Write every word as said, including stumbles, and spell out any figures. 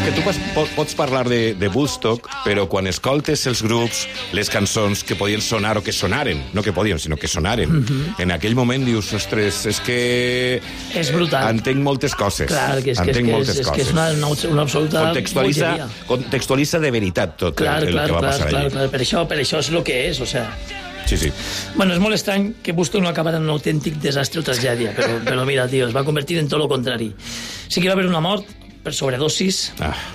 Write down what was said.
que tu pots parlar de, de Woodstock, però quan escoltes els grups, les cançons que podien sonar o que sonaren, no que podien, sinó que sonaren, mm -hmm. en aquell moment dius, ostres, és que... És brutal. Entenc moltes coses. Clar, que és, que és, que és, és, que és una, una, una absoluta contextualitza, contextualitza de veritat tot clar, el, clar, el que va clar, passar clar, allí. Clar, per això, per això és el que és, o sea... Sí, sí. Bueno, és molt estrany que Woodstock no acabara en un autèntic desastre o tragèdia, però, però mira, tio, es va convertir en tot el contrari. Sí que va haver una mort per sobredosis, ah.